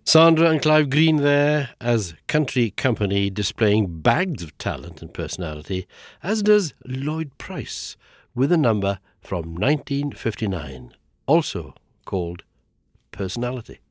Sandra and Clive Green there as Country Company displaying bags of talent and personality, as does Lloyd Price with a number from 1959, also called Personality.